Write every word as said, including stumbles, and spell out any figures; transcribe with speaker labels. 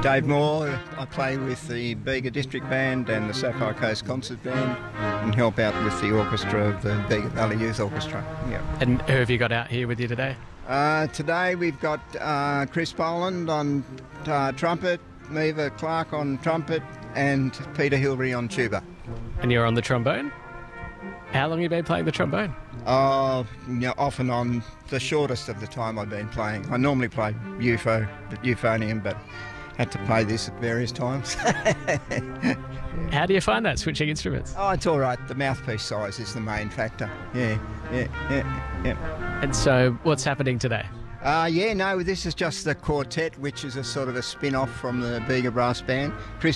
Speaker 1: Dave Moore. I play with the Bega District Band and the Sapphire Coast Concert Band and help out with the orchestra of the Bega Valley Youth Orchestra. Yeah.
Speaker 2: And who have you got out here with you today?
Speaker 1: Uh, today we've got uh, Chris Poland on uh, trumpet, Meva Clark on trumpet and Peter Hilary on tuba.
Speaker 2: And you're on the trombone? How long have you been playing the trombone?
Speaker 1: Uh, you know, off and on, the shortest of the time I've been playing. I normally play U F O, euphonium, but had to play this at various times.
Speaker 2: How do you find that, switching instruments?
Speaker 1: Oh, it's all right. The mouthpiece size is the main factor. Yeah, yeah, yeah, yeah.
Speaker 2: And so what's happening today?
Speaker 1: Uh, yeah, no, this is just the quartet, which is a sort of a spin-off from the Bega Brass Band. Chris